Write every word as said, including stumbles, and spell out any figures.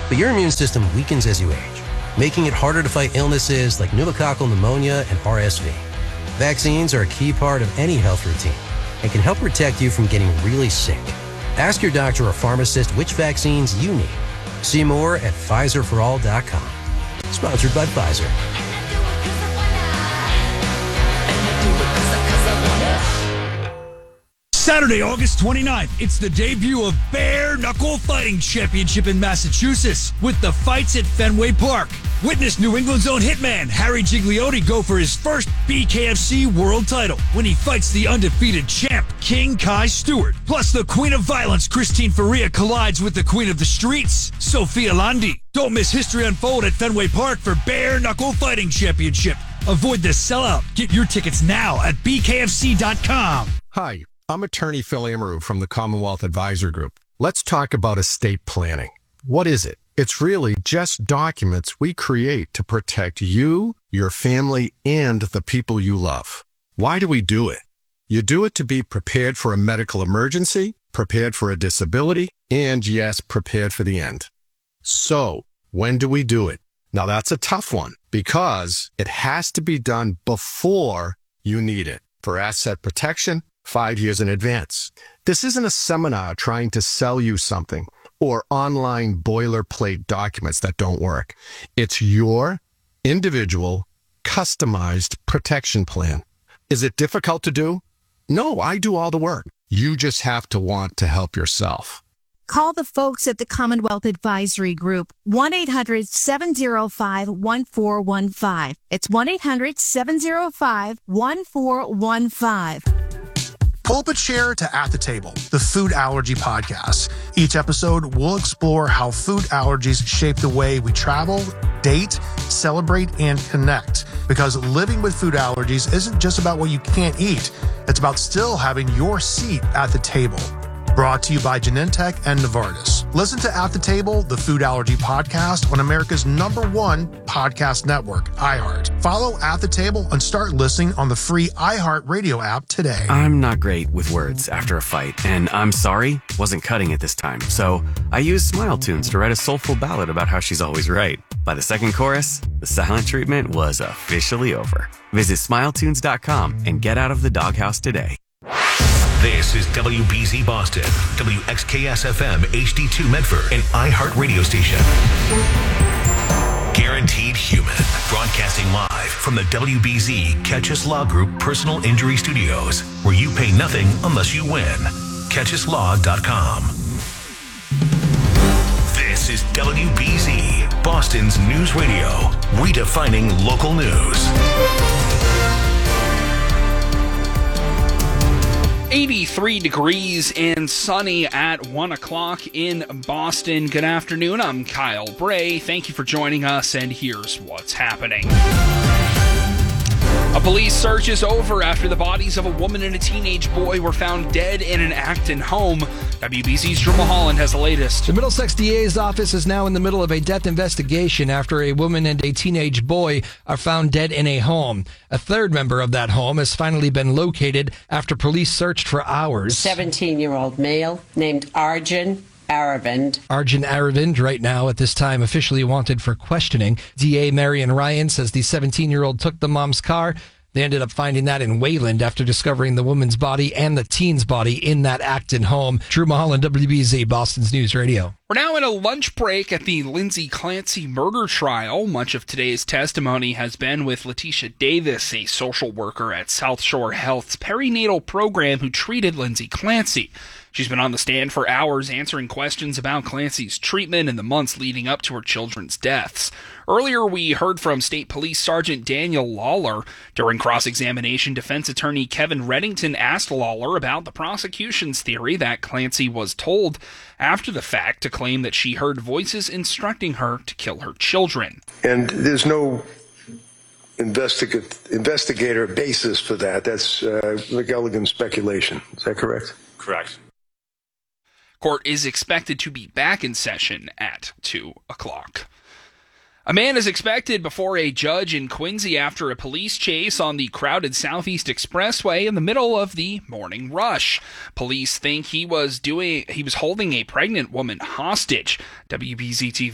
But your immune system weakens as you age, making it harder to fight illnesses like pneumococcal pneumonia and R S V. Vaccines are a key part of any health routine and can help protect you from getting really sick. Ask your doctor or pharmacist which vaccines you need. See more at Pfizer for all dot com. Sponsored by Pfizer. Saturday, August twenty-ninth, it's the debut of Bare Knuckle Fighting Championship in Massachusetts with the fights at Fenway Park. Witness New England's own hitman Harry Gigliotti go for his first B K F C world title when he fights the undefeated champ King Kai Stewart. Plus, the Queen of Violence Christine Faria collides with the Queen of the Streets, Sophia Landi. Don't miss history unfold at Fenway Park for Bare Knuckle Fighting Championship. Avoid the sellout. Get your tickets now at B K F C dot com. Hi, I'm attorney Phil Amaru from the Commonwealth Advisor Group. Let's talk about estate planning. What is it? It's really just documents we create to protect you, your family, and the people you love. Why do we do it? You do it to be prepared for a medical emergency, prepared for a disability, and yes, prepared for the end. So, when do we do it? Now that's a tough one because it has to be done before you need it. For asset protection, five years in advance. This isn't a seminar trying to sell you something or online boilerplate documents that don't work. It's your individual, customized protection plan. Is it difficult to do? No, I do all the work. You just have to want to help yourself. Call the folks at the Commonwealth Advisory Group, one eight hundred seven oh five one four one five. It's one eight hundred seven oh five one four one five. Pull up a chair to At the Table, the food allergy podcast. Each episode, we'll explore how food allergies shape the way we travel, date, celebrate, and connect. Because living with food allergies isn't just about what you can't eat. It's about still having your seat at the table. Brought to you by Genentech and Novartis. Listen to At the Table, the food allergy podcast on America's number one podcast network, iHeart. Follow At the Table and start listening on the free iHeart Radio app today. I'm not great with words after a fight, and I'm sorry, wasn't cutting it this time. So I used Smile Tunes to write a soulful ballad about how she's always right. By the second chorus, the silent treatment was officially over. Visit smile tunes dot com and get out of the doghouse today. This is W B Z Boston, W X K S F M H D two Medford, an iHeart radio station. Guaranteed Human, broadcasting live from the W B Z Catchus Law Group Personal Injury Studios, where you pay nothing unless you win. catchus law dot com. This is W B Z, Boston's news radio, redefining local news. eighty-three degrees and sunny at one o'clock in Boston. Good afternoon. I'm Kyle Bray. Thank you for joining us, and here's what's happening. A police search is over after the bodies of a woman and a teenage boy were found dead in an Acton home. W B Z's Drew Mulholland has the latest. The Middlesex D A's office is now in the middle of a death investigation after a woman and a teenage boy are found dead in a home. A third member of that home has finally been located after police searched for hours. A seventeen-year-old male named Arjun Aravind. Arjun Aravind, right now at this time officially wanted for questioning. D A Marion Ryan says the seventeen-year-old took the mom's car. They ended up finding that in Wayland after discovering the woman's body and the teen's body in that Acton home. Drew Mulholland, W B Z, Boston's News Radio. We're now in a lunch break at the Lindsay Clancy murder trial. Much of today's testimony has been with Letitia Davis, a social worker at South Shore Health's perinatal program who treated Lindsay Clancy. She's been on the stand for hours answering questions about Clancy's treatment in the months leading up to her children's deaths. Earlier, we heard from State Police Sergeant Daniel Lawler. During cross-examination, defense attorney Kevin Reddington asked Lawler about the prosecution's theory that Clancy was told after the fact to claim that she heard voices instructing her to kill her children. And there's no investiga- investigator basis for that. That's uh, McElligan speculation. Is that correct? Correct. Court is expected to be back in session at two o'clock. A man is expected before a judge in Quincy after a police chase on the crowded Southeast Expressway in the middle of the morning rush. Police think he was doing he was holding a pregnant woman hostage. W B Z T V